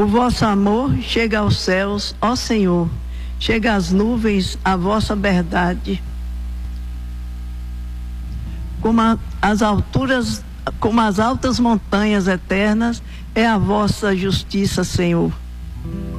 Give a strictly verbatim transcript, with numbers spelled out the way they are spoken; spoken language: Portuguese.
O vosso amor chega aos céus, ó Senhor, chega às nuvens a vossa verdade. Como a, as alturas, como as altas montanhas eternas, é a vossa justiça, Senhor.